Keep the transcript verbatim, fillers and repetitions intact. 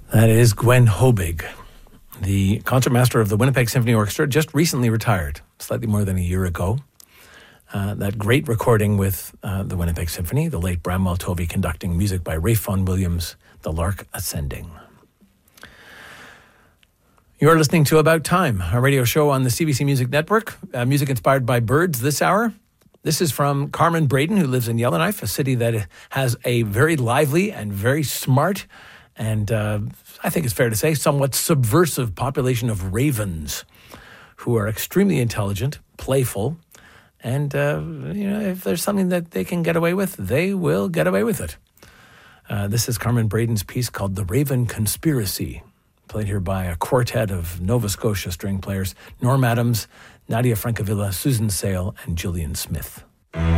That is Gwen Hobig, the concertmaster of the Winnipeg Symphony Orchestra, just recently retired, slightly more than a year ago. Uh, that great recording with uh, the Winnipeg Symphony, the late Bramwell Tovey conducting, music by Ralph Vaughan Williams, The Lark Ascending. You're listening to About Time, a radio show on the C B C Music Network, uh, music inspired by birds this hour. This is from Carmen Braden, who lives in Yellowknife, a city that has a very lively and very smart and uh, I think it's fair to say somewhat subversive population of ravens who are extremely intelligent, playful, and uh, you know, if there's something that they can get away with, they will get away with it. Uh, this is Carmen Braden's piece called The Raven Conspiracy, played here by a quartet of Nova Scotia string players, Norm Adams, Nadia Francavilla, Susan Sale, and Gillian Smith.